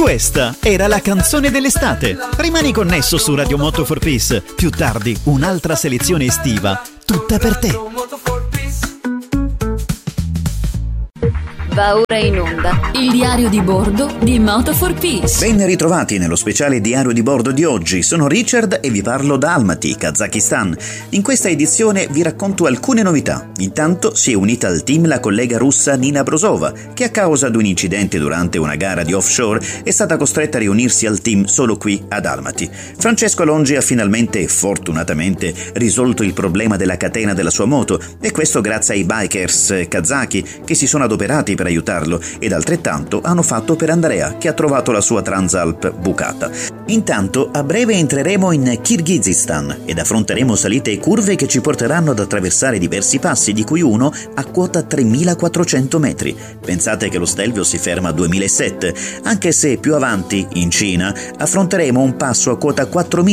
Questa era la canzone dell'estate. Rimani connesso su Radio Moto for Peace. Più tardi un'altra selezione estiva, tutta per te. Va ora in onda il diario di bordo di Moto for Peace. Ben ritrovati nello speciale diario di bordo di oggi. Sono Richard e vi parlo da Almaty, Kazakistan. In questa edizione vi racconto alcune novità. Intanto si è unita al team la collega russa Nina Brosova, che a causa di un incidente durante una gara di offshore è stata costretta a riunirsi al team solo qui ad Almaty. Francesco Longi ha finalmente e fortunatamente risolto il problema della catena della sua moto, e questo grazie ai bikers kazaki che si sono adoperati per aiutarlo, ed altrettanto hanno fatto per Andrea, che ha trovato la sua Transalp bucata. Intanto a breve entreremo in Kirghizistan ed affronteremo salite e curve che ci porteranno ad attraversare diversi passi, di cui uno a quota 3400 metri. Pensate che lo Stelvio si ferma a 2007, anche se più avanti, in Cina, affronteremo un passo a quota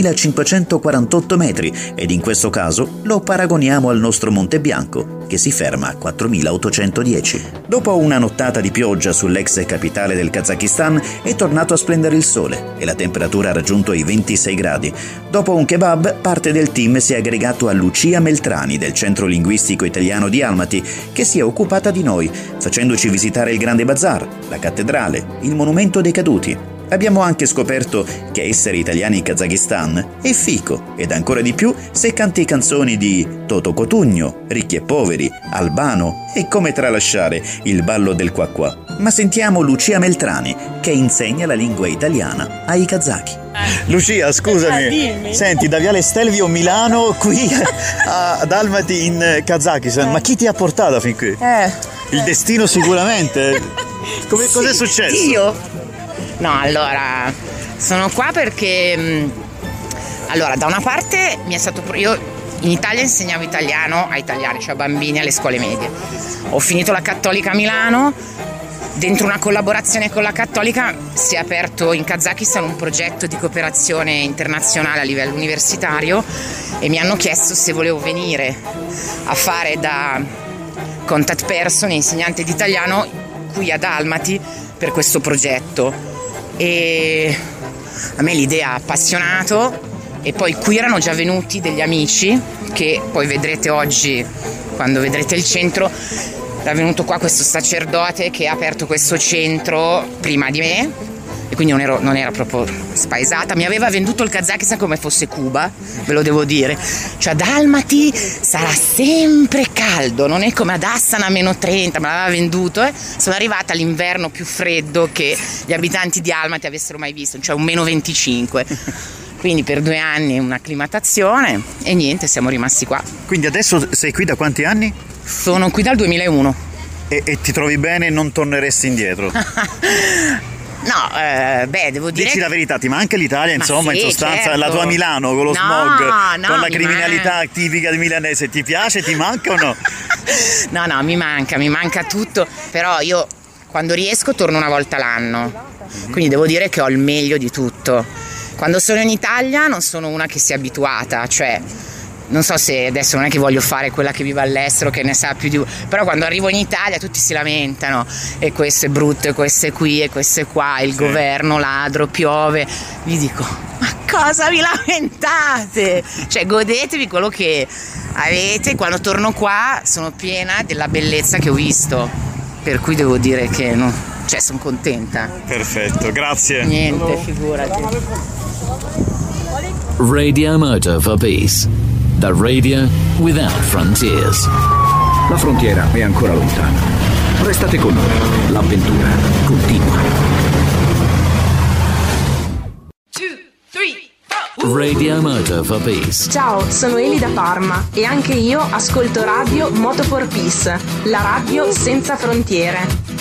4548 metri, ed in questo caso lo paragoniamo al nostro Monte Bianco, che si ferma a 4810. Dopo una nottata di pioggia sull'ex capitale del Kazakistan è tornato a splendere il sole e la temperatura ha raggiunto i 26 gradi. Dopo un kebab, parte del team si è aggregato a Lucia Meltrani del Centro Linguistico Italiano di Almaty, che si è occupata di noi, facendoci visitare il Grande Bazar, la cattedrale, il Monumento dei Caduti. Abbiamo anche scoperto che essere italiani in Kazakistan è fico, ed ancora di più se canti canzoni di Toto Cotugno, Ricchi e Poveri, Albano e come tralasciare il ballo del qua qua. Ma sentiamo Lucia Meltrani, che insegna la lingua italiana ai kazaki. Lucia, scusami, senti, da Viale Stelvio Milano qui ad Almaty in Kazakistan, ma chi ti ha portato fin qui? Il destino sicuramente. Cos'è successo? Io? No, allora, sono qua perché, allora, da una parte mi è stato, io in Italia insegnavo italiano a italiani, cioè bambini alle scuole medie. Ho finito la Cattolica a Milano, dentro una collaborazione con la Cattolica si è aperto in Kazakistan un progetto di cooperazione internazionale a livello universitario, e mi hanno chiesto se volevo venire a fare da contact person e insegnante di italiano qui ad Almaty per questo progetto. E a me l'idea ha appassionato, e poi qui erano già venuti degli amici che poi vedrete oggi quando vedrete il centro. Era venuto qua questo sacerdote che ha aperto questo centro prima di me, e quindi non era proprio spaesata. Mi aveva venduto il Kazakistan come fosse Cuba, ve lo devo dire, cioè ad Almaty sarà sempre caldo, non è come ad Astana a meno 30, me l'aveva venduto. Sono arrivata all'inverno più freddo che gli abitanti di Almaty avessero mai visto, cioè un meno 25. Quindi per 2 anni un'acclimatazione, e niente, siamo rimasti qua. Quindi adesso sei qui da quanti anni? Sono qui dal 2001. E ti trovi bene e non torneresti indietro? No, devo dire. Dici la verità, ti manca l'Italia, insomma, sì, in sostanza, certo. La tua Milano con lo smog, con la criminalità tipica di milanese, ti piace, ti manca o no? No, mi manca tutto, però io quando riesco torno una volta l'anno, quindi devo dire che ho il meglio di tutto. Quando sono in Italia non sono una che si è abituata, cioè non so se adesso non è che voglio fare quella che vive all'estero, che ne sa più di... però quando arrivo in Italia tutti si lamentano, e questo è brutto, e questo è qui, e questo è qua, il governo ladro, piove. Vi dico, ma cosa vi lamentate? Cioè godetevi quello che avete. Quando torno qua sono piena della bellezza che ho visto, per cui devo dire che sono contenta. Perfetto, grazie. Niente, figurati. Radio Moto for Peace, the radio without frontiers. La frontiera è ancora lontana. Restate con noi, l'avventura continua. 2, 3, 4. Radio Moto for Peace. Ciao, sono Eli da Parma e anche io ascolto Radio Moto for Peace, la radio senza frontiere.